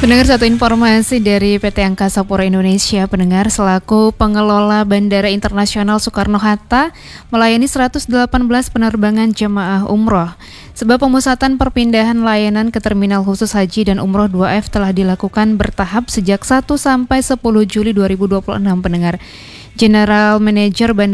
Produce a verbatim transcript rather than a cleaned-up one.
Pendengar, satu informasi dari P T Angkasa Pura Indonesia, pendengar, selaku pengelola Bandara Internasional Soekarno-Hatta melayani seratus delapan belas penerbangan jemaah umroh. Sebab pemusatan perpindahan layanan ke Terminal Khusus Haji dan Umroh dua F telah dilakukan bertahap sejak satu sampai sepuluh Juli dua ribu dua puluh enam, pendengar. General Manager Bandara